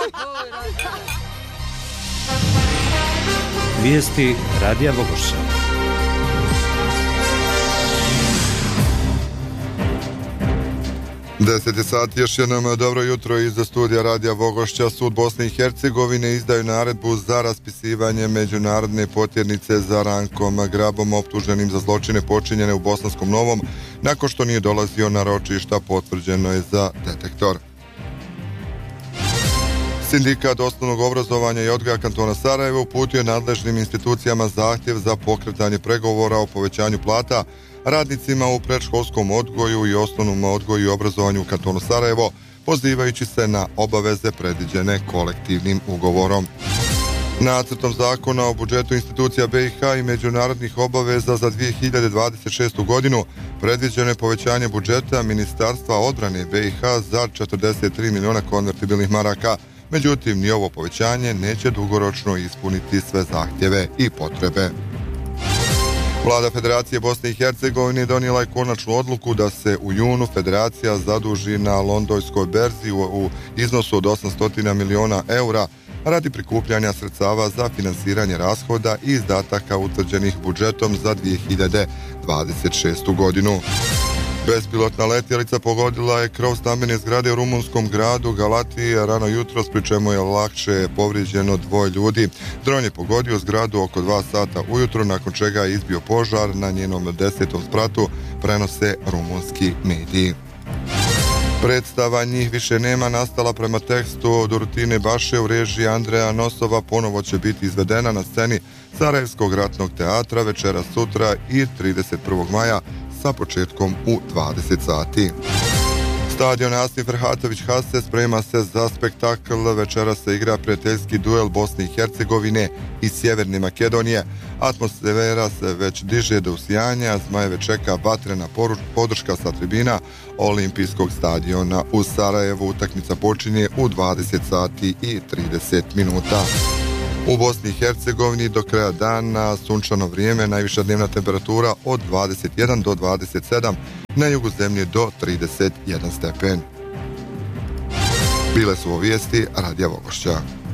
Vijesti Radija Vogošća. Deset je sati, još jednom dobro jutro iz studija Radija Vogošća. Sud Bosne i Hercegovine izdaju naredbu za raspisivanje međunarodne potjernice za Rankom Grabom, optuženim za zločine počinjene u Bosanskom Novom, nakon što nije dolazio na ročišta, potvrđeno je za Detektor. Sindikat osnovnog obrazovanja i odgoja kantona Sarajevo uputio nadležnim institucijama zahtjev za pokretanje pregovora o povećanju plata radnicima u predškolskom odgoju i osnovnom odgoju i obrazovanju u kantonu Sarajevo, pozivajući se na obaveze predviđene kolektivnim ugovorom. Nacrtom zakona o budžetu institucija BiH i međunarodnih obaveza za 2026. godinu predviđeno je povećanje budžeta Ministarstva odbrane BiH za 43 miliona konvertibilnih maraka. Međutim, ni ovo povećanje neće dugoročno ispuniti sve zahtjeve i potrebe. Vlada Federacije Bosne i Hercegovine donijela je konačnu odluku da se u junu Federacija zaduži na londonskoj berzi u iznosu od 800 miliona eura radi prikupljanja sredstava za finansiranje rashoda i izdataka utvrđenih budžetom za 2026. godinu. Bespilotna letjelica pogodila je krov stambene zgrade u rumunskom gradu Galatiji rano jutros, pri čemu je lakše povrijeđeno 2 ljudi. Dron je pogodio zgradu oko 2 sata ujutro, nakon čega je izbio požar na njenom 10. spratu, prenose rumunski mediji. Predstava Njih više nema, nastala prema tekstu Dorutine Baše u režiji Andreja Nosova, ponovo će biti izvedena na sceni Sarajevskog ratnog teatra večera sutra i 31. maja sa početkom u 20 sati. Stadion Asni Ferhatović Hase sprema se za spektakl. Večera se igra prijateljski duel Bosne i Hercegovine i Sjeverne Makedonije. Atmosfera se već diže do usijanja, Zmajeve čeka vatrena podrška sa tribina Olimpijskog stadiona u Sarajevu. Utakmica počinje u 20 sati i 30 minuta. U Bosni i Hercegovini do kraja dana sunčano vrijeme, najviša dnevna temperatura od 21 do 27, na jugu zemlje do 31 stepen. Bile su ovo vijesti Radija Vogošća.